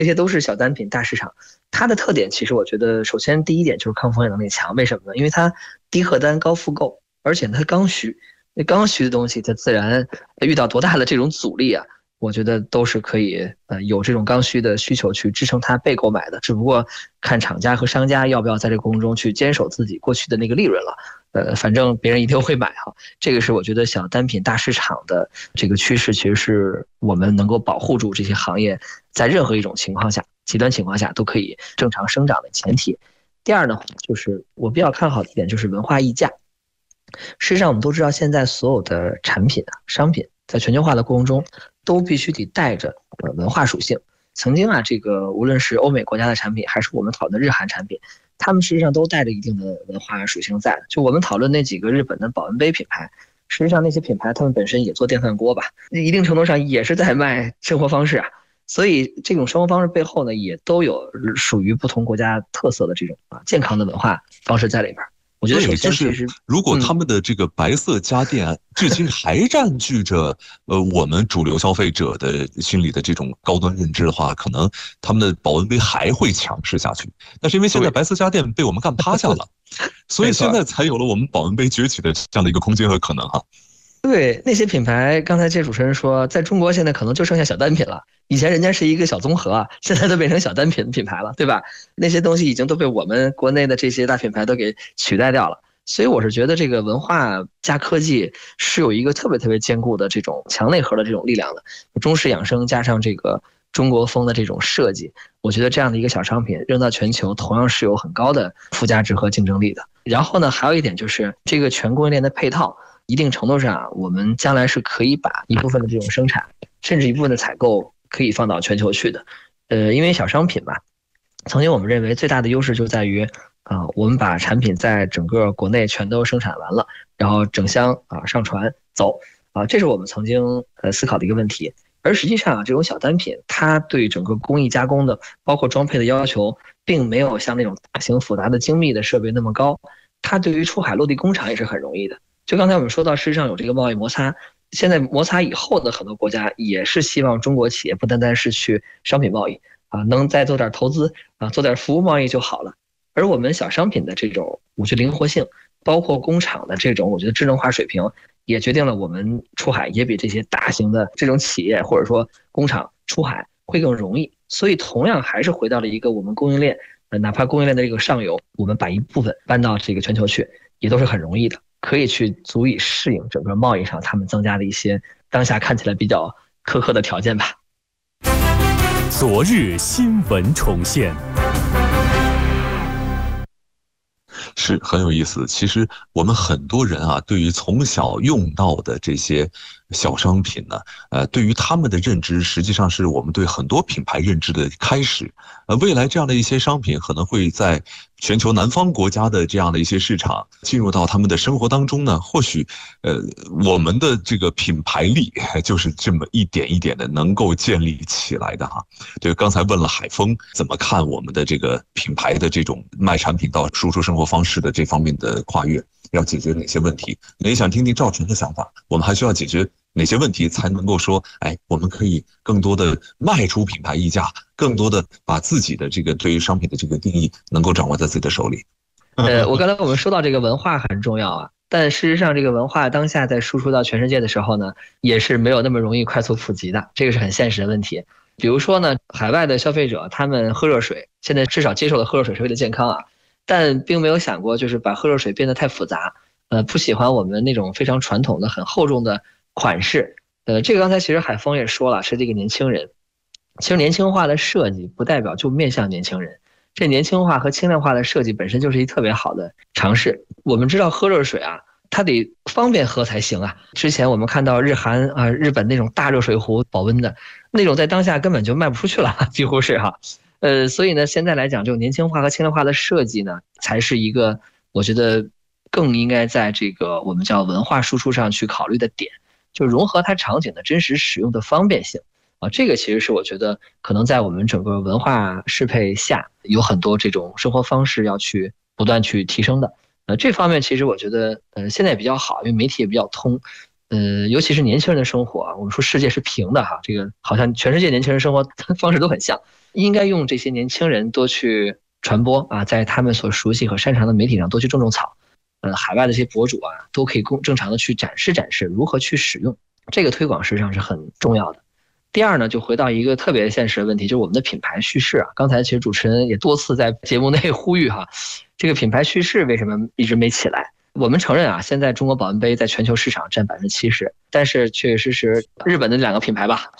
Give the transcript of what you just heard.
这些都是小单品大市场。它的特点其实我觉得，首先第一点就是抗风险能力强，为什么呢？因为它低客单高复购，而且它刚需。那刚需的东西，它自然遇到多大的这种阻力啊，我觉得都是可以有这种刚需的需求去支撑它被购买的，只不过看厂家和商家要不要在这个过程中去坚守自己过去的那个利润了。反正别人一定会买哈，这个是我觉得小单品大市场的这个趋势，其实是我们能够保护住这些行业在任何一种情况下、极端情况下都可以正常生长的前提。第二呢，就是我比较看好的一点就是文化溢价。事实上，我们都知道，现在所有的产品啊、商品在全球化的过程中，都必须得带着文化属性。曾经啊，这个无论是欧美国家的产品，还是我们讨论的日韩产品，他们实际上都带着一定的文化属性在。就我们讨论那几个日本的保温杯品牌，实际上那些品牌他们本身也做电饭锅吧，一定程度上也是在卖生活方式啊。所以这种生活方式背后呢，也都有属于不同国家特色的这种健康的文化方式在里边。我觉得首先其实， 如果他们的这个白色家电至今还占据着我们主流消费者的心里的这种高端认知的话，可能他们的保温杯还会强势下去。但是因为现在白色家电被我们干趴下了，所以现在才有了我们保温杯崛起的这样的一个空间和可能哈。 对，那些品牌，刚才这主持人说，在中国现在可能就剩下小单品了。以前人家是一个小综合啊，现在都变成小单品品牌了，对吧？那些东西已经都被我们国内的这些大品牌都给取代掉了。所以我是觉得这个文化加科技是有一个特别特别坚固的这种强内核的这种力量的。中式养生加上这个中国风的这种设计，我觉得这样的一个小商品扔到全球，同样是有很高的附加值和竞争力的。然后呢，还有一点就是这个全供应链的配套。一定程度上，我们将来是可以把一部分的这种生产，甚至一部分的采购，可以放到全球去的。因为小商品嘛，曾经我们认为最大的优势就在于，我们把产品在整个国内全都生产完了，然后整箱上船走这是我们曾经思考的一个问题。而实际上这种小单品，它对整个工艺加工的，包括装配的要求，并没有像那种大型复杂的精密的设备那么高。它对于出海落地工厂也是很容易的。就刚才我们说到，事实上有这个贸易摩擦，现在摩擦以后的很多国家也是希望中国企业不单单是去商品贸易能再做点投资做点服务贸易就好了。而我们小商品的这种我觉得灵活性，包括工厂的这种我觉得智能化水平，也决定了我们出海也比这些大型的这种企业或者说工厂出海会更容易。所以同样还是回到了一个我们供应链，哪怕供应链的这个上游，我们把一部分搬到这个全球去，也都是很容易的。可以去足以适应整个贸易上他们增加的一些当下看起来比较苛刻的条件吧。 昨日新闻重现是很有意思。其实我们很多人对于从小用到的这些小商品呢，对于他们的认知，实际上是我们对很多品牌认知的开始。未来这样的一些商品可能会在全球南方国家的这样的一些市场进入到他们的生活当中呢，或许我们的这个品牌力就是这么一点一点的能够建立起来的哈。对，刚才问了海峰怎么看我们的这个品牌的这种卖产品到输出生活方式的这方面的跨越，要解决哪些问题？也想听听赵晨的想法，我们还需要解决哪些问题才能够说，我们可以更多的迈出品牌溢价，更多的把自己的这个对于商品的这个定义能够掌握在自己的手里。 我刚才我们说到这个文化很重要但事实上这个文化当下在输出到全世界的时候呢，也是没有那么容易快速普及的，这个是很现实的问题。比如说呢，海外的消费者他们喝热水，现在至少接受了喝热水是为了健康但并没有想过就是把喝热水变得太复杂，不喜欢我们那种非常传统的很厚重的款式。这个刚才其实海峰也说了，是这个年轻人。其实年轻化的设计不代表就面向年轻人，这年轻化和轻量化的设计本身就是一特别好的尝试。我们知道喝热水它得方便喝才行之前我们看到日韩日本那种大热水壶保温的那种，在当下根本就卖不出去了，几乎是所以呢，现在来讲，这种年轻化和轻量化的设计呢，才是一个我觉得更应该在这个我们叫文化输出上去考虑的点，就融合它场景的真实使用的方便性这个其实是我觉得可能在我们整个文化适配下，有很多这种生活方式要去不断去提升的。这方面其实我觉得现在也比较好，因为媒体也比较通。尤其是年轻人的生活我们说世界是平的这个好像全世界年轻人生活方式都很像。 应该用这些年轻人多去传播啊，在他们所熟悉和擅长的媒体上多去种种草。海外的这些博主啊，都可以正常的去展示如何去使用，这个推广实际上是很重要的。第二呢，就回到一个特别现实的问题，就是我们的品牌叙事啊。刚才其实主持人也多次在节目内呼吁哈，这个品牌叙事为什么一直没起来？我们承认啊，现在中国保温杯在全球市场占70%，但是确确实实日本的2个品牌吧，